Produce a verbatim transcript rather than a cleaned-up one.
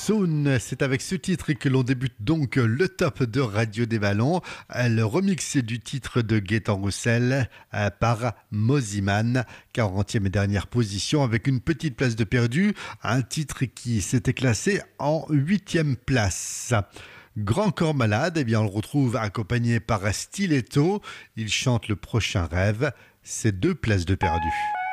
Soon, c'est avec ce titre que l'on débute donc le top de Radio des Ballons, le remix du titre de Gaëtan Roussel euh, par Moziman, quarantième et dernière position avec une petite place de perdu, un titre qui s'était classé en huitième place. Grand Corps Malade, eh bien on le retrouve accompagné par Stiletto, il chante Le Prochain Rêve, c'est deux places de perdu.